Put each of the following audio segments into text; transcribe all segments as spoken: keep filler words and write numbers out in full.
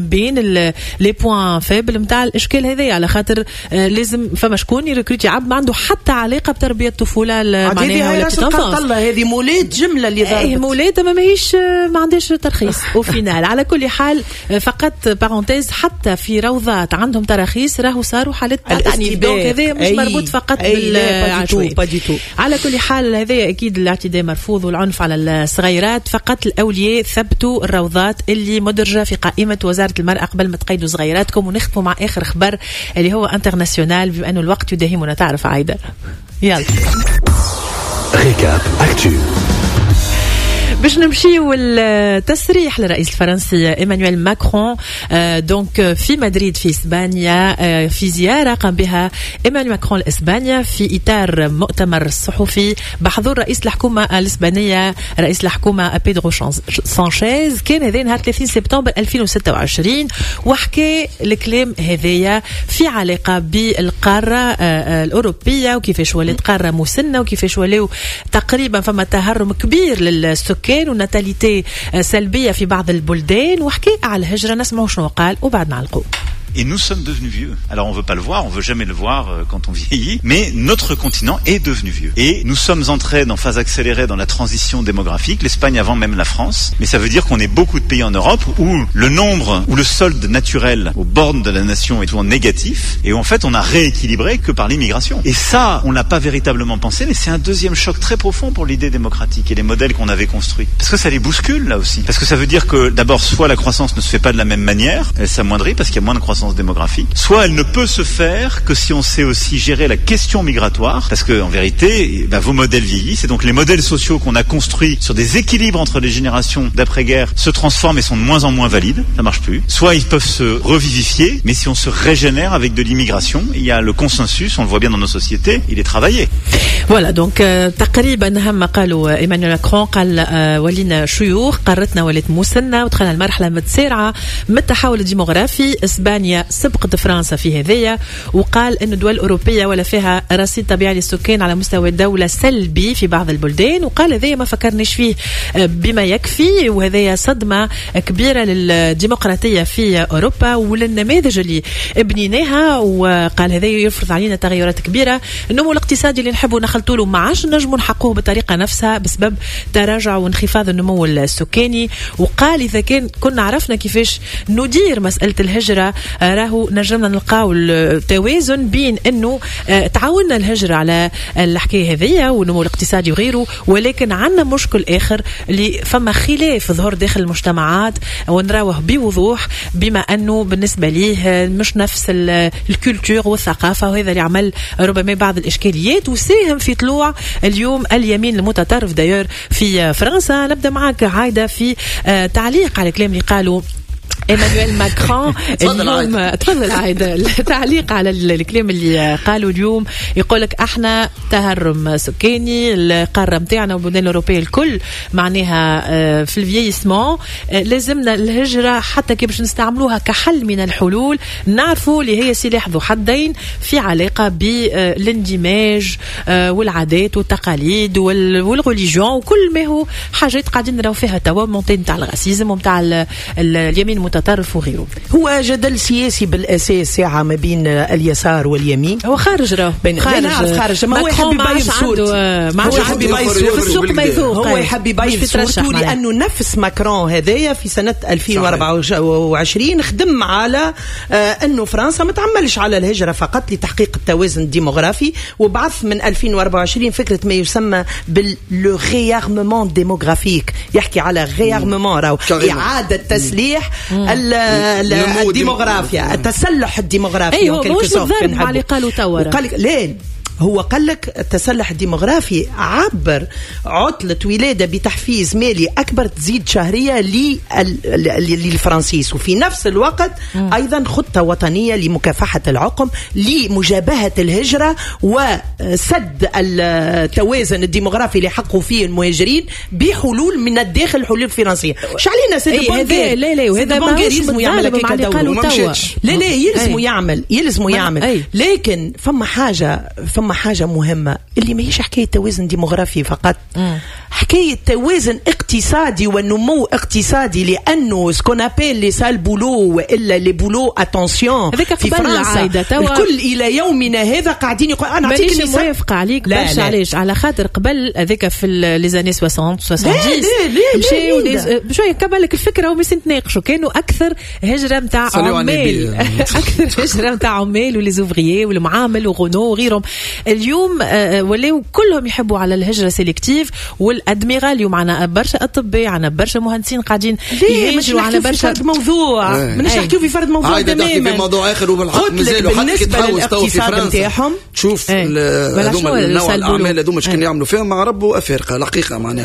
بين لي بوين فابل نتاع الاشكال هذايا، على خاطر لازم فما شكون يركروتي عبد ما عنده حتى علاقه بتربيه الطفوله معناها ولا تطفل. هذه مولاد جمله اللي ضربت اي مولاد ما ماهيش ما عندهاش ترخيص وفينال. على كل حال فقط بارونتيز، حتى في روضات عندهم تراخيص راهو صاروا حالات تعني، دونك هذا مش مربوط فقط بالعشوائي. على كل حال هذا اكيد الاعتداء مرفوض والعنف على الصغيرات. فقط الاولياء ثبتوا الروضات اللي مدرجه في قائمه وزاره المرأة قبل ما تقيدوا صغيراتكم. ونختموا مع آخر خبر اللي هو انترناسيونال، بما أنه الوقت يداهمنا تعرف عايدة. يلا ريكاب أكتو. باش نمشيو التصريح للرئيس الفرنسي إيمانويل ماكرون دونك في مدريد في إسبانيا، في زيارة قام بها إيمانويل ماكرون لإسبانيا في إطار مؤتمر صحفي بحضور رئيس الحكومة الإسبانية رئيس الحكومة بيدرو سانشيز. كان هذا نهار ثلاثين سبتمبر ألفين وستة وعشرين، وحكى الكلام هذايا في علاقة بالقارة الأوروبية وكيفاش ولات قارة مسنة وكيفاش ولاو تقريبا فما تهرم كبير للسكان وناتاليتي سلبية في بعض البلدان، وحكي على الهجرة. نسمعوا شنو قال وبعد نعلقوا. Et nous sommes devenus vieux. Alors on veut pas le voir, on veut jamais le voir euh, quand on vieillit, mais notre continent est devenu vieux. Et nous sommes entrés dans phase accélérée dans la transition démographique, l'Espagne avant même la France. Mais ça veut dire qu'on est beaucoup de pays en Europe où le nombre, où le solde naturel aux bornes de la nation est toujours négatif, et où en fait on a rééquilibré que par l'immigration. Et ça, on l'a pas véritablement pensé, mais c'est un deuxième choc très profond pour l'idée démocratique et les modèles qu'on avait construits. Parce que ça les bouscule là aussi. Parce que ça veut dire que d'abord, soit la croissance ne se fait pas de la même manière, elle s'amoindrit parce qu'il y a moins de croissance démographique, soit elle ne peut se faire que si on sait aussi gérer la question migratoire, parce que en vérité, bah, vos modèles vieillissent, et donc les modèles sociaux qu'on a construits sur des équilibres entre les générations d'après-guerre se transforment et sont de moins en moins valides, ça marche plus. Soit ils peuvent se revivifier, mais si on se régénère avec de l'immigration, il y a le consensus, on le voit bien dans nos sociétés, il est travaillé. Voilà, donc تقريبا هم قالوا إيمانويل ماكرون، قال ولينا شيوخ، قارتنا ولات مسنة ودخلنا المرحلة متسارعة من التحول الديموغرافي. إسبانيا سبقت فرنسا في هذية، وقال أن الدول الأوروبية ولا فيها رصيد طبيعي للسكان على مستوى الدولة سلبي في بعض البلدان، وقال هذية ما فكرناش فيه بما يكفي، وهذية صدمة كبيرة للديمقراطية في أوروبا وللنماذج اللي بنيناها. وقال هذية يفرض علينا تغيرات كبيرة. النمو الاقتصادي اللي نحبوا نخلطوله ما عادش نجموا نحقوه بالطريقة نفسها بسبب تراجع وانخفاض النمو السكاني. وقال إذا كان كنا عرفنا كيفاش ندير مسألة الهجرة راهو نجمنا نلقاو التوازن بين انه تعاوننا الهجرة على الحكاية هذية والنمو الاقتصادي وغيره، ولكن عندنا مشكل اخر اللي فما خلاف ظهر داخل المجتمعات ونراوه بوضوح، بما انه بالنسبة ليه مش نفس الكولتور والثقافة، وهذا اللي عمل ربما بعض الاشكاليات وساهم في طلوع اليوم اليمين المتطرف داير في فرنسا. نبدأ معك عايدة في تعليق على الكلام اللي قالوا إيمانويل ماكرون اليوم. تفضل عايدة التعليق على الكلام اللي قالوا اليوم. يقولك احنا تهرم سكاني، القارة متاعنا والبلدان الأوروبية الكل معناها في الفييسمون، لازمنا الهجرة حتى كي باش نستعملوها كحل من الحلول نعرفوا اللي هي سلاح ذو حدين في علاقة بالاندماج والعادات والتقاليد والغوليجيون وكل ما هو حاجات قاعدين نراو فيها توا، مونتين نتاع الغاسيزم ومتاع اليمين المتطرف وغيره. هو جدل سياسي بالاساس ساعه ما بين اليسار واليمين. هو خارج راه خارج خارج ما هو يحب يبيض صورته، ما عادش يحب يبيض صورته، هو يحب يبيض صورته لانه نفس ماكرون هذايا في سنه ألفين وأربعة وعشرين خدم على آه انه فرنسا ما تعملش على الهجره فقط لتحقيق التوازن الديموغرافي، وبعث من ألفين وأربعة وعشرين فكره ما يسمى باللو ريارممون ديموغرافيك، يحكي على ريارممون راهو اعاده تسليح الديموغرافيا، التسلح الديموغرافي. ايوه مش بالضرب على قالوا توا ليه هو قال لك التسلح الديموغرافي عبر عطلة ولادة بتحفيز مالي أكبر تزيد شهرية للفرنسيس، وفي نفس الوقت م. أيضا خطة وطنية لمكافحة العقم لمجابهة الهجرة وسد التوازن الديموغرافي اللي حقوا فيه المهاجرين بحلول من الداخل، الحلول الفرنسية. شعلينا سيد بونغير لا لا وهذا ما يلزموا يعمل كيك دولة، لا لا يلزموا يعمل يلزموا يعمل، لكن فما حاجة فما فما حاجة مهمة اللي ما هيش حكاية توازن ديموغرافي فقط، م. حكاية توازن اقتصادي ونمو اقتصادي، لأنه سكون أبيل لي سال بولو وإلا لي بولو أتونسيون في فرنسا الكل إلى يومنا هذا قاعدين يقول أنا أعطيك مثال موافقة عليك برشا. علاش؟ على خاطر قبل هذاك في لي زاني ستين سبعين مشاو شوية قبل لك الفكرة ومش نتناقشوا، كانوا أكثر هجرة متاع عمال أكثر هجرة متاع عمال ولي زوفريي والمعامل وغونو وغيرهم. اليوم ولاو كلهم يحبوا على الهجرة سيلكتيف والأدميرال. اليوم عنا برشا أطباء، عنا برشا مهندسين قاعدين يهاجروا على برشا موضوع مانيش نحكيو في فرد موضوع تماما. في موضوع آخر وبالحق مازالوا حتى تحاول تطور في فرنسا تشوف هذوما النوع الأعمال هذوما شكون يعملوا فيهم مع ربو أفارقة الحقيقة معناها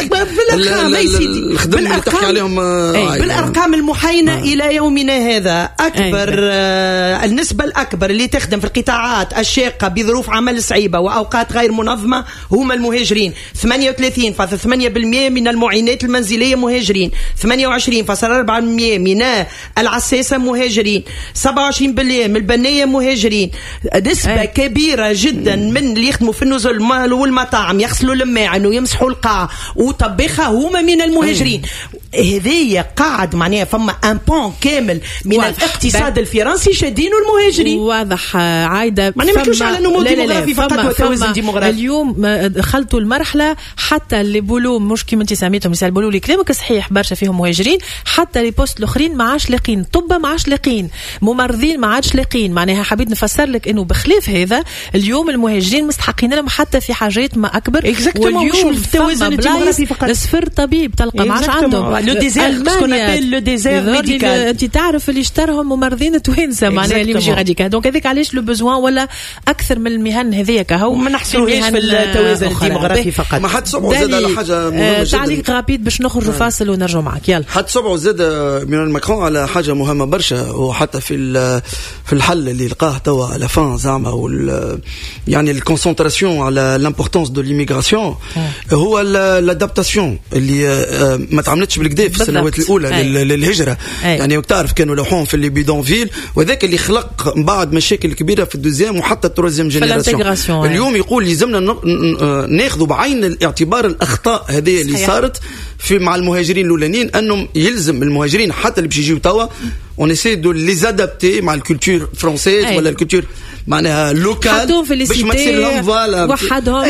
الخدمة اللي تحكي عليهم بالأرقام المحاينة إلى يومنا هذا. أكبر النسبة الأكبر اللي تخدم في القطاعات الشاقة بظروف عمل صعيبة وأوقات غير منظمة هم المهاجرين. ثمانية وثلاثين فاصلة ثمانية بالمئة من المعينات المنزلية مهاجرين، ثمانية وعشرين فاصلة أربعة بالمئة من العساسة مهاجرين، سبعة وعشرين بالمئة من البنية مهاجرين. نسبة كبيرة جدا من اللي يخدموا في النزل والمطاعم يغسلوا الماعن ويمسحوا القاع وطبخها هما من المهاجرين. هذه قاعد معناها فما ان بون كامل من الاقتصاد الفرنسي شادين المهاجرين. واضح عايده ما نحكيوش على نمو ديموغرافي فقط وتوازن ديموغرافي. اليوم دخلتوا المرحله حتى اللي بولو مش كيما انت سميتهم مثال بولو لي كلامك صحيح برشا فيهم مهاجرين، حتى لي بوست الاخرين ما عادش لاقين، طب ما عادش لاقين، ممرضين ما عادش لاقين. معناها حبيت نفسر لك انه بخلاف هذا اليوم المهاجرين مستحقين لهم حتى في حاجات ما اكبر. واليوم التوازن الديموغرافي فقط صفر طبيب تلقى ما عادش عندهم لو ديزير سكون ابل لو ديزير ميديكال. انت تعرف اللي اشترهم ممرضين توانسه معناها اللي ماشي راديكال. دونك هذيك علاش لو بوزوان ولا اكثر من المهن هذيك هو ما نحسوهاش في التوازن الديموغرافي فقط. ما حد سبعوا زاد على حاجه مهمه جدا. تعليق رابيد باش نخرجوا فاصل ونرجعوا معك. يلا حد سبعوا زاد من ماكرون على حاجه مهمه برشا، وحتى في في الحل اللي لقاه توا على فان زعما وال يعني الكونسنتراسيون على لامبورطونس دو ليميغراسيون هو الادابتاسيون اللي ما تعملتش بالكدا في السنوات الاولى أي. للهجره أي. يعني تعرف كانوا لوحون في اللي بيدونفيل وذاك اللي خلق بعد مشاكل كبيره في الدوزيام وحتى التروزيام جينيراسيون. اليوم يقول يلزمنا ناخذ بعين الاعتبار الاخطاء هذه اللي صارت في مع المهاجرين الاولانيين، انهم يلزم المهاجرين حتى اللي باش يجيو توا on essaie de les adapter مع الكولتور فرونسيز ولا الكولتور معناها لوكال باش ما تصير لهم فوالا وحدهم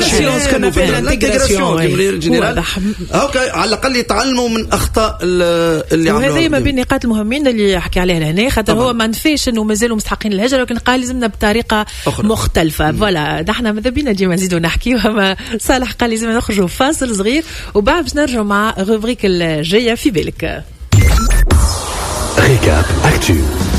الانتجراسيون جنرال اوكي على الاقل يتعلموا من اخطاء اللي عملوها. وهذه ما بين النقاط المهمين اللي حكي عليها لهنا، خاطر هو ما نفيش انه مازالوا مستحقين الهجره، ولكن قال لازمنا بطريقه أخرى. مختلفه. فوالا نحن ماذا بينا ديما نزيدوا نحكيو، اما صالح قال لازمنا نخرجوا فاصل صغير وبعد باش نرجعوا مع روبريك الجايه في بالك. Récap Actu.